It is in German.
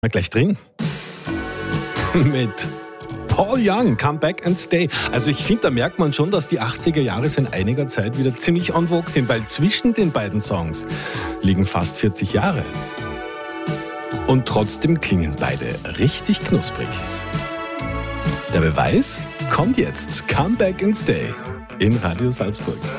Na, gleich drin. Mit Paul Young, Come Back and Stay. Also ich finde, da merkt man schon, dass die 80er Jahre seit einiger Zeit wieder ziemlich en vogue sind, weil zwischen den beiden Songs liegen fast 40 Jahre. Und trotzdem klingen beide richtig knusprig. Der Beweis kommt jetzt. Come Back and Stay in Radio Salzburg.